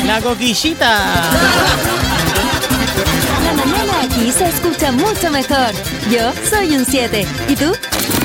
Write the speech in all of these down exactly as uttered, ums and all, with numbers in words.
La coquillita. La mañana aquí se escucha mucho mejor. Yo soy un siete. ¿Y tú?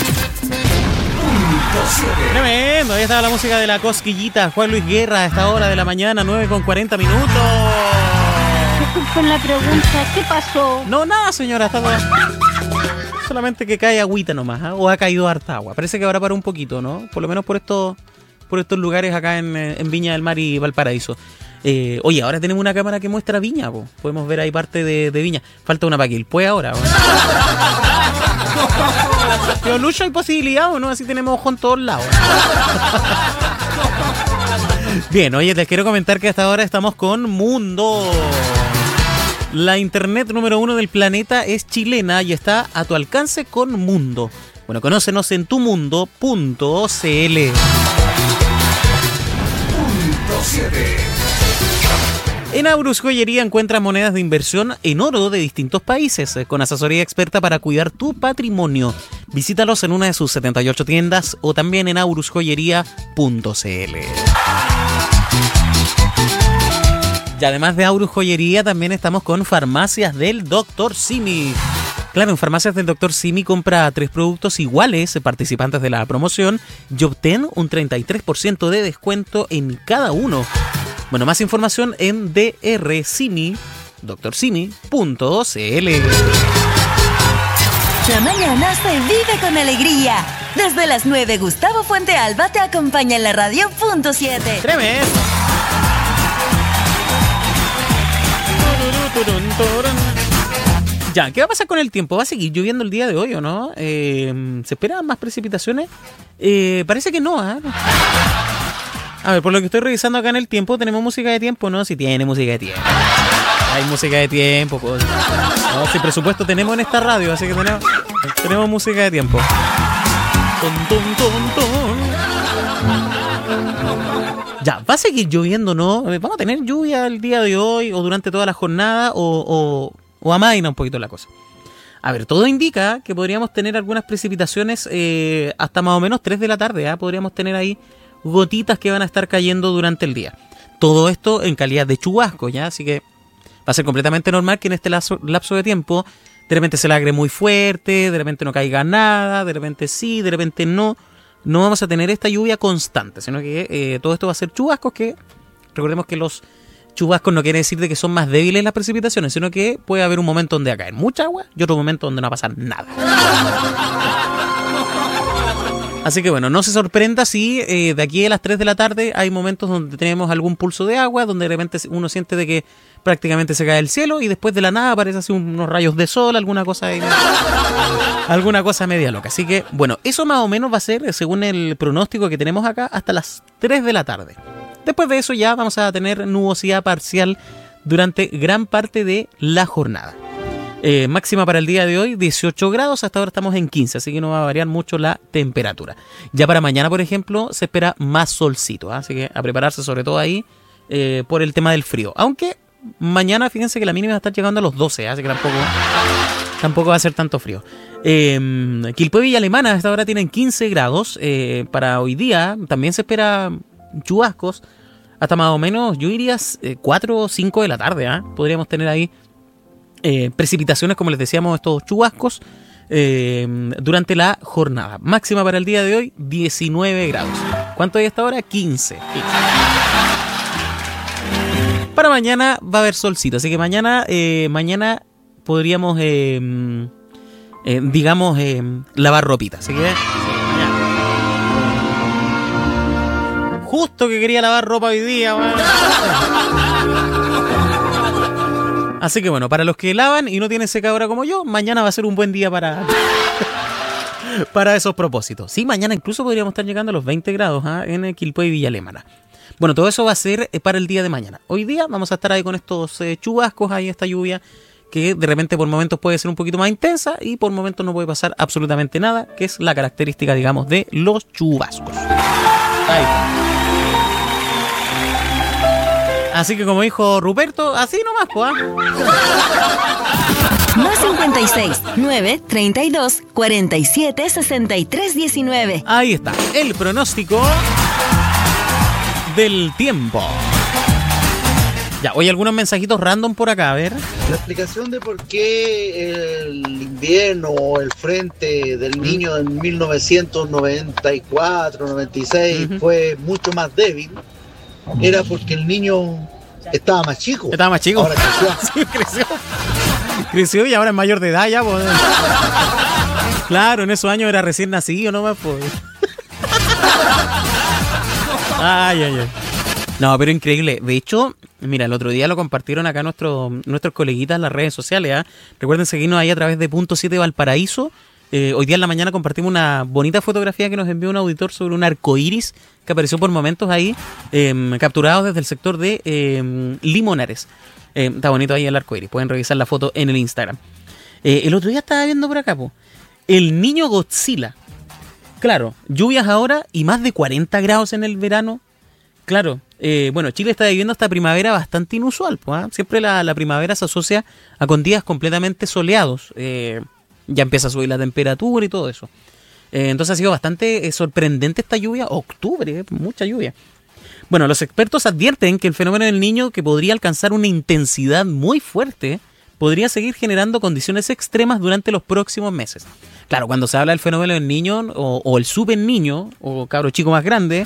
Tremendo, ahí estaba la música de la cosquillita. Juan Luis Guerra a esta hora de la mañana, nueve con cuarenta minutos. Disculpen la pregunta, ¿qué pasó? No, nada, señora, está todo... Solamente que cae agüita nomás, ¿eh? O ha caído harta agua. Parece que ahora para un poquito, ¿no? Por lo menos por estos, por estos lugares acá en, en Viña del Mar y Valparaíso. Eh, oye, ahora tenemos una cámara que muestra Viña, po. Podemos ver ahí parte de, de Viña. Falta una para Quilpué ahora, ¿no? Pero Lucho, hay posibilidad, ¿o no? Así tenemos ojo en todos lados. Bien, oye, les quiero comentar que hasta ahora estamos con Mundo. La internet número uno del planeta es chilena y está a tu alcance con Mundo. Bueno, conócenos en tumundo punto cl. Punto siete. En Aurus Joyería encuentras monedas de inversión en oro de distintos países, con asesoría experta para cuidar tu patrimonio. Visítalos en una de sus setenta y ocho tiendas o también en aurus joyería punto cl. Y además de Aurus Joyería, también estamos con Farmacias del doctor Simi. Claro, en Farmacias del doctor Simi compra tres productos iguales, participantes de la promoción, y obtén un treinta y tres por ciento de descuento en cada uno. Bueno, más información en d r simi doctor simi punto cl. La mañana se vive con alegría. Desde las nueve, Gustavo Fuente Alba te acompaña en la radio punto siete. ¡Tremendo! Ya, ¿qué va a pasar con el tiempo? ¿Va a seguir lloviendo el día de hoy o no? Eh, ¿Se esperan más precipitaciones? Eh, parece que no, ¿eh? A ver, por lo que estoy revisando acá en el tiempo, ¿tenemos música de tiempo? No, si tiene música de tiempo. Hay música de tiempo. Pues. No, si presupuesto tenemos en esta radio, así que tenemos, tenemos música de tiempo. Ton, ton, ton, ton. Ya, ¿va a seguir lloviendo, no? ¿Vamos a tener lluvia el día de hoy o durante toda la jornada o, o, o amaina un poquito la cosa? A ver, todo indica que podríamos tener algunas precipitaciones eh, hasta más o menos tres de la tarde. ¿eh? Podríamos tener ahí gotitas que van a estar cayendo durante el día. Todo esto en calidad de chubasco, ¿ya? Así que va a ser completamente normal que en este lapso, lapso de tiempo de repente se lagre muy fuerte, de repente no caiga nada, de repente sí, de repente no. No vamos a tener esta lluvia constante, sino que eh, todo esto va a ser chubascos que, recordemos que los chubascos no quiere decir de que son más débiles las precipitaciones, sino que puede haber un momento donde va a caer mucha agua y otro momento donde no va a pasar nada. Así que bueno, no se sorprenda si eh, de aquí a las tres de la tarde hay momentos donde tenemos algún pulso de agua, donde de repente uno siente de que prácticamente se cae el cielo y después de la nada aparece así unos rayos de sol, alguna cosa ahí, alguna cosa media loca. Así que bueno, eso más o menos va a ser, según el pronóstico que tenemos acá, hasta las tres de la tarde. Después de eso ya vamos a tener nubosidad parcial durante gran parte de la jornada. Eh, máxima para el día de hoy, dieciocho grados, hasta ahora estamos en quince, así que no va a variar mucho la temperatura. Ya para mañana, por ejemplo, se espera más solcito, ¿eh? Así que a prepararse sobre todo ahí eh, por el tema del frío. Aunque mañana, fíjense que la mínima va a estar llegando a los doce, ¿eh? Así que tampoco, tampoco va a ser tanto frío. Eh, Quilpué y Alemana hasta ahora tienen quince grados, eh, para hoy día también se espera chubascos, hasta más o menos, yo diría eh, cuatro o cinco de la tarde, ¿eh? Podríamos tener ahí Eh, precipitaciones, como les decíamos, estos chubascos eh, durante la jornada. Máxima para el día de hoy, diecinueve grados. ¿Cuánto hay hasta ahora? quince. quince. Para mañana va a haber solcito, así que mañana, eh, mañana podríamos, eh, eh, digamos, eh, lavar ropita. Así que, así que mañana. Justo que quería lavar ropa hoy día, bueno. Así que bueno, para los que lavan y no tienen secadora como yo, mañana va a ser un buen día para, para esos propósitos. Sí, mañana incluso podríamos estar llegando a los veinte grados, ¿eh? En Quilpué y Villa Alemana. Bueno, todo eso va a ser para el día de mañana. Hoy día vamos a estar ahí con estos eh, chubascos, ahí esta lluvia que de repente por momentos puede ser un poquito más intensa y por momentos no puede pasar absolutamente nada, que es la característica, digamos, de los chubascos. Ahí está. Así que como dijo Ruperto, así nomás, pues. Más cincuenta y seis, nueve, treinta y dos, cuarenta y siete, sesenta y tres, diecinueve. Ahí está, el pronóstico del tiempo. Ya, oye, algunos mensajitos random por acá, a ver. La explicación de por qué el invierno o el frente del niño en mil novecientos noventa y cuatro, noventa y seis uh-huh. fue mucho más débil, era porque el niño estaba más chico. Estaba más chico. Ahora creció. Sí, creció. Creció y ahora es mayor de edad ya, pues. Claro, en esos años era recién nacido nomás, pues. Ay, ay, ay. No, pero increíble. De hecho, mira, el otro día lo compartieron acá nuestros nuestros coleguitas en las redes sociales. ¿eh? Recuerden seguirnos ahí a través de Punto siete Valparaíso. Eh, hoy día en la mañana compartimos una bonita fotografía que nos envió un auditor sobre un arcoíris que apareció por momentos ahí, eh, capturado desde el sector de eh, Limonares. Eh, está bonito ahí el arcoíris. Pueden revisar la foto en el Instagram. Eh, el otro día estaba viendo por acá, po, el niño Godzilla. Claro, lluvias ahora y más de cuarenta grados en el verano. Claro, eh, bueno, Chile está viviendo esta primavera bastante inusual. Pues, ¿eh? Siempre la, la primavera se asocia a con días completamente soleados. Eh, ya empieza a subir la temperatura y todo eso. Eh, entonces ha sido bastante eh, sorprendente esta lluvia. Octubre, eh, mucha lluvia. Bueno, los expertos advierten que el fenómeno del Niño, que podría alcanzar una intensidad muy fuerte, podría seguir generando condiciones extremas durante los próximos meses. Claro, cuando se habla del fenómeno del Niño o, o el super niño o cabro chico más grande,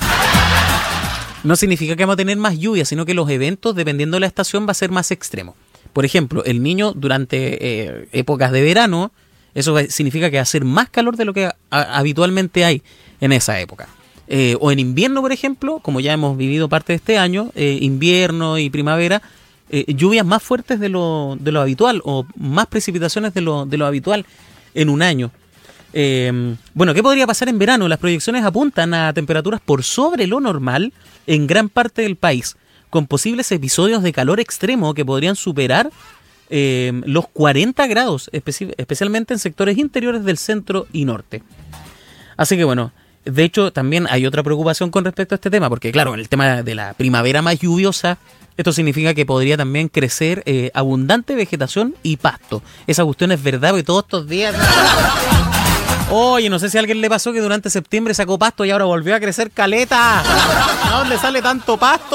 no significa que vamos a tener más lluvia, sino que los eventos, dependiendo de la estación, va a ser más extremo. Por ejemplo, el Niño durante eh, épocas de verano, eso va, significa que va a ser más calor de lo que a, habitualmente hay en esa época. Eh, o en invierno, por ejemplo, como ya hemos vivido parte de este año, eh, invierno y primavera, eh, lluvias más fuertes de lo, de lo habitual o más precipitaciones de lo, de lo habitual en un año. Eh, bueno, ¿qué podría pasar en verano? Las proyecciones apuntan a temperaturas por sobre lo normal en gran parte del país, con posibles episodios de calor extremo que podrían superar eh, los cuarenta grados, especi- especialmente en sectores interiores del centro y norte. Así que bueno, de hecho también hay otra preocupación con respecto a este tema, porque claro, en el tema de la primavera más lluviosa, esto significa que podría también crecer eh, abundante vegetación y pasto. Esa cuestión es verdad, porque todos estos días... Oye, no sé si a alguien le pasó que durante septiembre sacó pasto y ahora volvió a crecer caleta. ¿A dónde sale tanto pasto?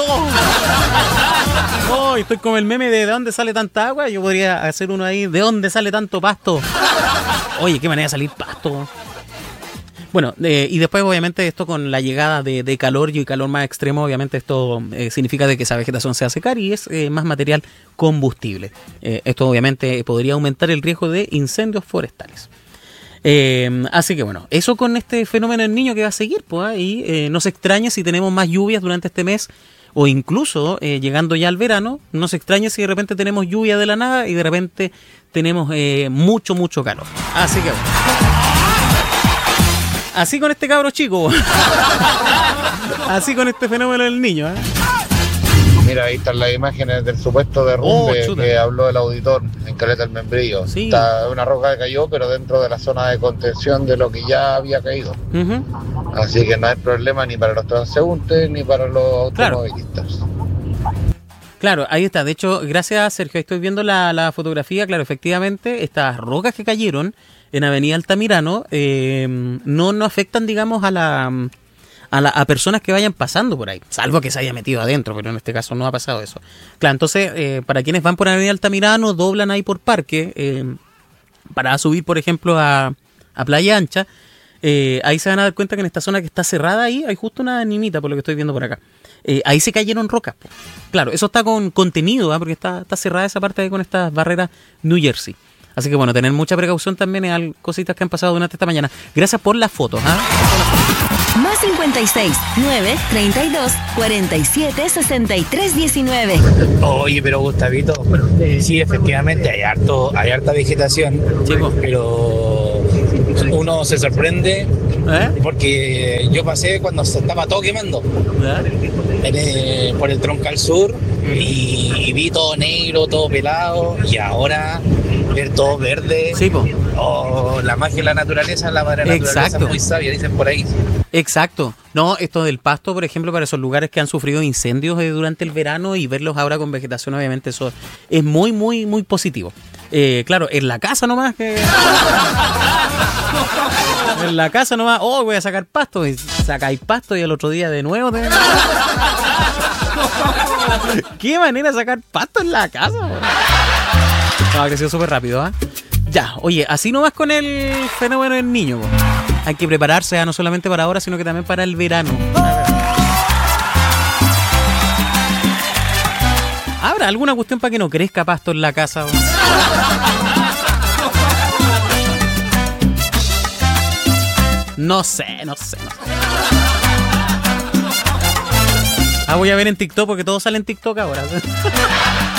Oh, estoy como el meme de ¿de dónde sale tanta agua? Yo podría hacer uno ahí, ¿de dónde sale tanto pasto? Oye, qué manera de salir pasto. Bueno, eh, y después obviamente esto con la llegada de, de calor y calor más extremo, obviamente esto eh, significa de que esa vegetación se va a secar y es eh, más material combustible. Eh, esto obviamente podría aumentar el riesgo de incendios forestales. Eh, así que bueno, eso con este fenómeno del Niño que va a seguir, pues, ¿eh? y eh, no se extrañe si tenemos más lluvias durante este mes o incluso eh, llegando ya al verano, no se extrañe si de repente tenemos lluvia de la nada y de repente tenemos eh, mucho, mucho calor. Así que bueno. Así con este cabro chico. Así con este fenómeno del Niño, ¿eh? Mira, ahí están las imágenes del supuesto derrumbe oh, que habló el auditor en Caleta del Membrillo. Sí. Está una roca que cayó, pero dentro de la zona de contención de lo que ya había caído. Uh-huh. Así que no hay problema ni para los transeúntes ni para los automovilistas. Claro. Claro, ahí está. De hecho, gracias Sergio, estoy viendo la, la fotografía. Claro, efectivamente, estas rocas que cayeron en Avenida Altamirano eh, no, no afectan, digamos, a la... A, la, a personas que vayan pasando por ahí, salvo que se haya metido adentro, pero en este caso no ha pasado eso. Claro, entonces, eh, para quienes van por Avenida Altamirano, doblan ahí por Parque, eh, para subir, por ejemplo, a, a Playa Ancha, eh, ahí se van a dar cuenta que en esta zona que está cerrada ahí, hay justo una nimita, por lo que estoy viendo por acá. Eh, ahí se cayeron rocas. Po. Claro, eso está con contenido, ¿eh? porque está, está cerrada esa parte ahí con estas barreras New Jersey. Así que bueno, tener mucha precaución también en cositas que han pasado durante esta mañana. Gracias por las fotos. ¿eh? Más cincuenta y seis, nueve, treinta y dos, cuarenta y siete, sesenta y tres, diecinueve. Oye, pero Gustavito, sí, efectivamente hay harto, hay harta vegetación, Chico. Pero uno se sorprende ¿Eh? porque yo pasé cuando se estaba todo quemando ¿Eh? por el Troncal Sur y, y vi todo negro, todo pelado y ahora ver todo verde. Sí, po. Oh, la magia de la naturaleza, la madre naturaleza Exacto. es muy sabia, dicen por ahí. Exacto. No, esto del pasto, por ejemplo, para esos lugares que han sufrido incendios eh, durante el verano y verlos ahora con vegetación, obviamente eso es muy, muy, muy positivo. Eh, claro, en la casa nomás que... en la casa nomás, oh, voy a sacar pasto y sacáis pasto y el otro día de nuevo te... Qué manera de sacar pasto en la casa, weón. No, ha crecido súper rápido, ¿ah? ¿eh? Ya, oye, así nomás con el fenómeno del niño, weón. Hay que prepararse, ¿eh? No solamente para ahora, sino que también para el verano. ¿Habrá alguna cuestión para que no crezca pasto en la casa, weón? No sé, no sé, no sé. Ah, voy a ver en TikTok porque todo sale en TikTok ahora.